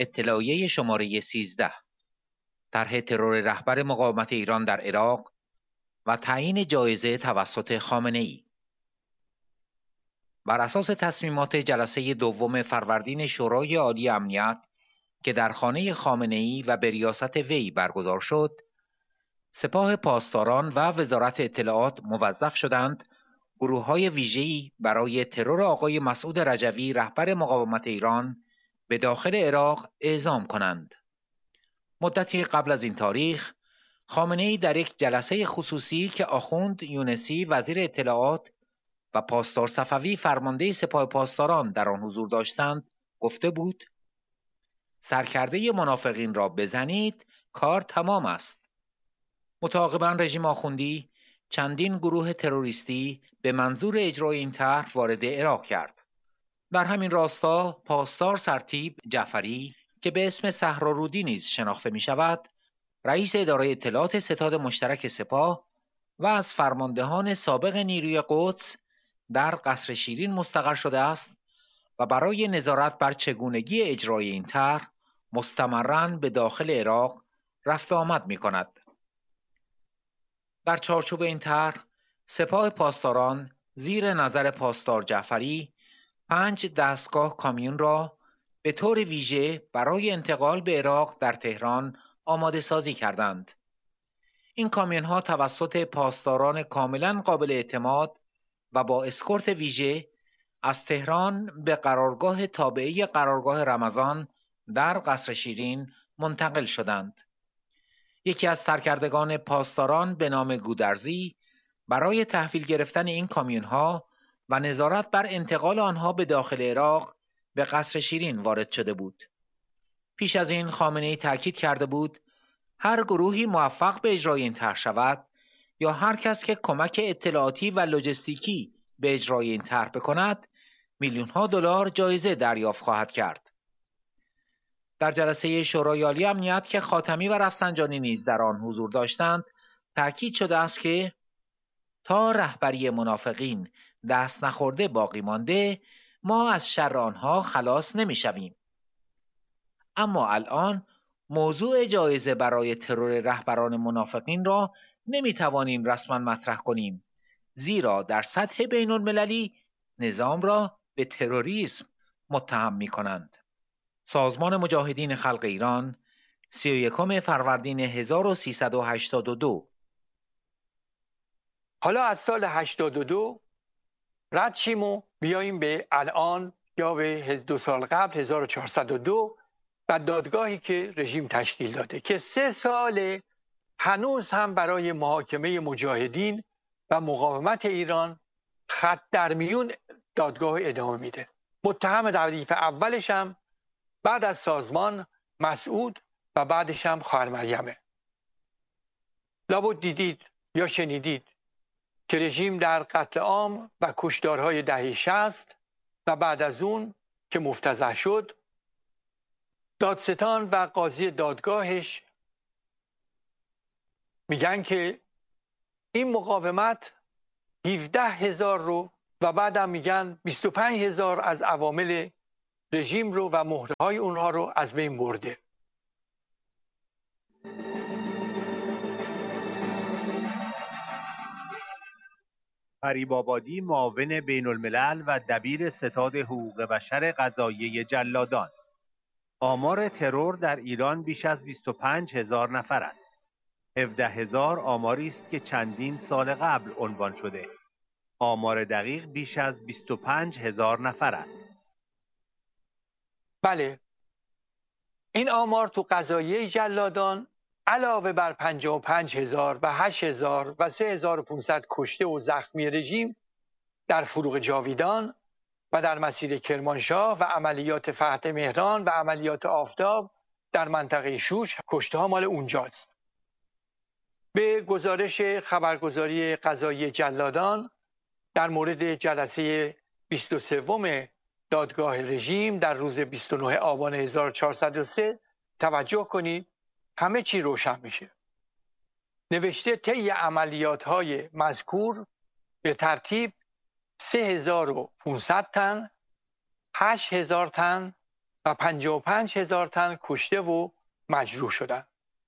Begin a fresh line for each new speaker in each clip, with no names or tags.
اطلاعیه شماره 13 طرح ترور رهبر مقاومت ایران در عراق و تعیین جایزه توسط خامنه‌ای. بر اساس تصمیمات جلسه دوم فروردین شورای عالی امنیت که در خانه خامنه‌ای و به ریاست وی برگزار شد، سپاه پاسداران و وزارت اطلاعات موظف شدند گروه‌های ویژه‌ای برای ترور آقای مسعود رجوی رهبر مقاومت ایران به داخل عراق اعزام کنند. مدتی قبل از این تاریخ، خامنه‌ای در یک جلسه خصوصی که آخوند یونسی وزیر اطلاعات و پاسدار صفوی فرمانده سپاه پاسداران در آن حضور داشتند گفته بود: سرکرده منافقین را بزنید، کار تمام است. متعاقباً رژیم آخوندی چندین گروه تروریستی به منظور اجرای این طرح وارد عراق کرد. در همین راستا پاسدار سرتیپ جعفری که به اسم صحرارودی نیز شناخته می شود، رئیس اداره اطلاعات ستاد مشترک سپاه و از فرماندهان سابق نیروی قدس در قصر شیرین مستقر شده است و برای نظارت بر چگونگی اجرای این طرح مستمراً به داخل عراق رفت و آمد می کند. در چارچوب این طرح، سپاه پاسداران زیر نظر پاسدار جعفری 5 دستگاه کامیون را به طور ویژه برای انتقال به عراق در تهران آماده سازی کردند. این کامیون ها توسط پاسداران کاملا قابل اعتماد و با اسکورت ویژه از تهران به قرارگاه تابعه قرارگاه رمضان در قصر شیرین منتقل شدند. یکی از سرکردگان پاسداران به نام گودرزی برای تحویل گرفتن این کامیون ها و نظارت بر انتقال آنها به داخل عراق به قصر شیرین وارد شده بود. پیش از این خامنه‌ای تاکید کرده بود هر گروهی موفق به اجرای این طرح شود یا هر کس که کمک اطلاعاتی و لوجستیکی به اجرای این طرح بکند، میلیون‌ها دلار جایزه دریافت خواهد کرد. در جلسه شورای عالی امنیت که خاتمی و رفسنجانی نیز در آن حضور داشتند، تاکید شده است که تا رهبری منافقین دست نخورده باقی مانده، ما از شر آنها خلاص نمی‌شویم. اما الان موضوع جایزه برای ترور رهبران منافقین را نمی‌توانیم رسما مطرح کنیم، زیرا در سطح بین‌المللی نظام را به تروریسم متهم می‌کنند. سازمان مجاهدین خلق ایران 31 فروردین 1382.
حالا از سال 82 رد شیم و بیاییم به الان یا به 2 سال قبل 1402 و دادگاهی که رژیم تشکیل داده که 3 سال هنوز هم برای محاکمه مجاهدین و مقاومت ایران خط در میون دادگاه ادامه میده. متهم ردیف اولش هم بعد از سازمان مسعود و بعدش هم خواهر مریمه. لابد دیدید یا شنیدید که رژیم در قتل عام و کشتارهای دهه 60 و بعد از اون که مفتضح شد، دادستان و قاضی دادگاهش میگن که این مقاومت 17,000 رو و بعدم میگن 25,000 از عوامل رژیم رو و مهره‌های اونها رو از بین برده.
فریب آبادی، معاون بین الملل و دبیر ستاد حقوق بشر قضاییه جلادان: آمار ترور در ایران بیش از 25,000 نفر است. 17,000 آماری است که چندین سال قبل عنوان شده. آمار دقیق بیش از 25,000 نفر است.
بله، این آمار تو قضاییه جلادان علاوه بر 55,000 و 8,000 و 3,500 کشته و زخمی رژیم در فروغ جاویدان و در مسیر کرمانشاه و عملیات فتح مهران و عملیات آفتاب در منطقه شوش، کشته ها مال اونجاست. به گزارش خبرگزاری قضایی جلادان در مورد جلسه 23 دادگاه رژیم در روز 29 آبان 1403 توجه کنید، همه چی روشن میشه. نوشته طی عملیات‌های مذکور به ترتیب 3,500 تن، 8,000 تن و 55,000 تن کشته و مجروح شدند.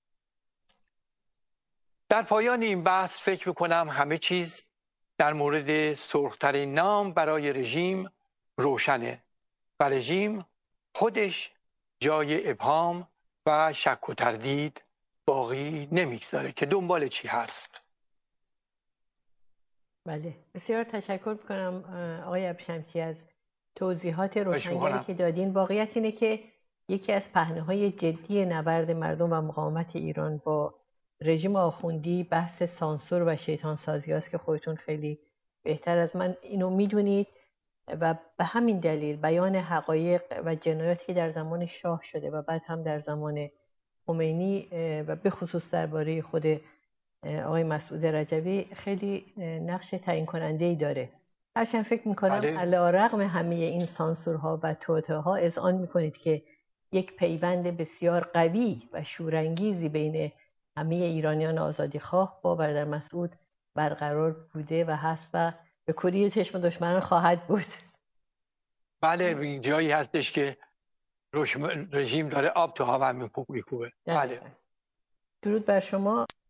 در پایان این بحث فکر میکنم همه چیز در مورد سرخ‌ترین نام برای رژیم روشنه و رژیم خودش جای ابهام و شک و تردید باقی نمیگذاره که دنبال چی هست.
بله، بسیار تشکر میکنم آقای ابشمچی از توضیحات روشنگری که دادین. واقعیت اینه که یکی از پهنه‌های جدی نبرد مردم و مقاومت ایران با رژیم آخوندی بحث سانسور و شیطان سازی است که خودتون خیلی بهتر از من اینو میدونید و به همین دلیل بیان حقایق و جنایاتی که در زمان شاه شده و بعد هم در زمان خمینی و به خصوص درباره خود آقای مسعود رجبی خیلی نقش تعیین کننده‌ای داره. هرچند فکر میکنم علی‌رغم همه این سانسورها و توطئه‌ها اذعان میکنید که یک پیوند بسیار قوی و شورانگیزی بین همه ایرانیان آزادیخواه با برادر مسعود برقرار بوده و هست و به کوری چشم دشمنان خواهد بود.
بله، جایی هستش که رژیم داره آب تو هوا میکوبه. بله.
درود بر شما.